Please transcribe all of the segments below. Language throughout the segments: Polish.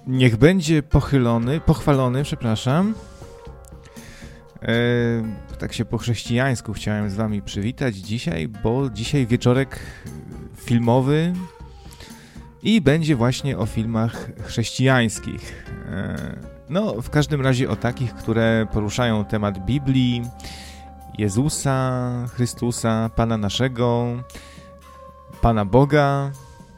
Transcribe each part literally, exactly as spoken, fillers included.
Niech będzie pochylony, pochwalony, przepraszam. E, tak się po chrześcijańsku chciałem z wami przywitać dzisiaj, bo dzisiaj wieczorek filmowy i będzie właśnie o filmach chrześcijańskich. E, no, w każdym razie o takich, które poruszają temat Biblii, Jezusa, Chrystusa, Pana naszego, Pana Boga,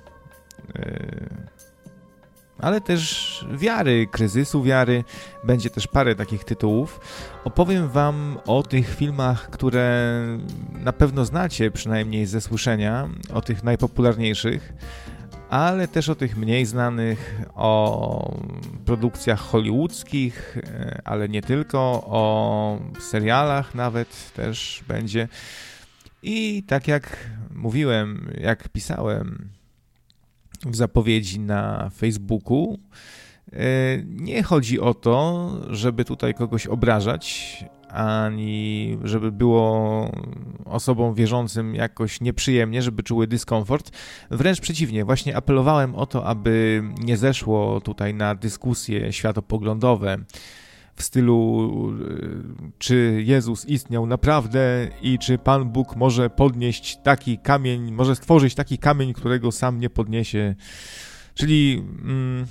e, ale też wiary, kryzysu wiary. Będzie też parę takich tytułów. Opowiem wam o tych filmach, które na pewno znacie, przynajmniej ze słyszenia, o tych najpopularniejszych, ale też o tych mniej znanych, o produkcjach hollywoodzkich, ale nie tylko, o serialach nawet też będzie. I tak jak mówiłem, jak pisałem w zapowiedzi na Facebooku, nie chodzi o to, żeby tutaj kogoś obrażać, ani żeby było osobom wierzącym jakoś nieprzyjemnie, żeby czuły dyskomfort. Wręcz przeciwnie, właśnie apelowałem o to, aby nie zeszło tutaj na dyskusje światopoglądowe w stylu, czy Jezus istniał naprawdę i czy Pan Bóg może podnieść taki kamień, może stworzyć taki kamień, którego sam nie podniesie. Czyli mm,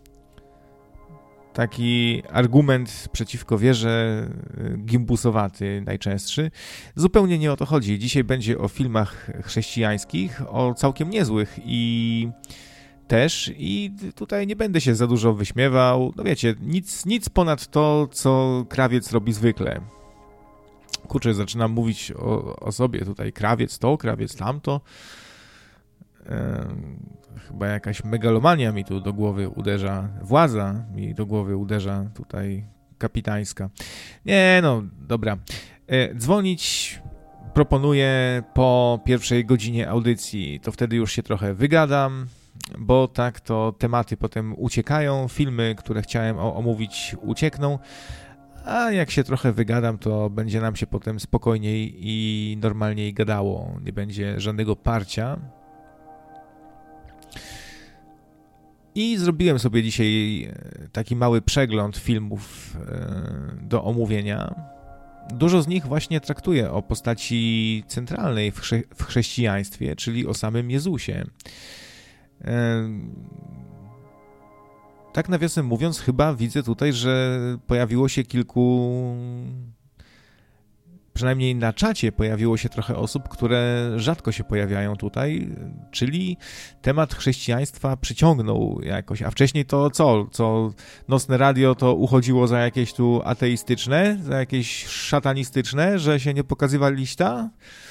taki argument przeciwko wierze, gimbusowaty najczęstszy. Zupełnie nie o to chodzi. Dzisiaj będzie o filmach chrześcijańskich, o całkiem niezłych i też i tutaj nie będę się za dużo wyśmiewał. No wiecie, nic, nic ponad to, co krawiec robi zwykle. Kurczę, zaczynam mówić o, o sobie tutaj. Krawiec to, krawiec tamto. Ehm, chyba jakaś megalomania mi tu do głowy uderza. Władza mi do głowy uderza tutaj kapitańska. Nie, no, dobra. E, dzwonić proponuję po pierwszej godzinie audycji. To wtedy już się trochę wygadam, bo tak to tematy potem uciekają, filmy, które chciałem omówić, uciekną, a jak się trochę wygadam, to będzie nam się potem spokojniej i normalniej gadało, nie będzie żadnego parcia. I zrobiłem sobie dzisiaj taki mały przegląd filmów do omówienia. Dużo z nich właśnie traktuje o postaci centralnej w, chrze- w chrześcijaństwie, czyli o samym Jezusie. Tak nawiasem mówiąc, chyba widzę tutaj, że pojawiło się kilku, przynajmniej na czacie pojawiło się trochę osób, które rzadko się pojawiają tutaj, czyli temat chrześcijaństwa przyciągnął jakoś, a wcześniej to co? Co nocne radio to uchodziło za jakieś tu ateistyczne, za jakieś szatanistyczne, że się nie pokazywali liśta?